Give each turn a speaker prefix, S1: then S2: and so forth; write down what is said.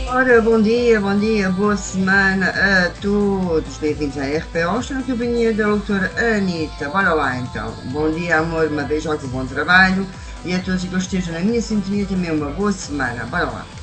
S1: Ora, bom dia, boa semana a todos. Bem-vindos à RP Austin, na companhia da doutora Anitta. Bora lá então. Bom dia, amor, uma beijoca, bom trabalho. E a todos que estejam na minha sintonia também uma boa semana. Bora lá.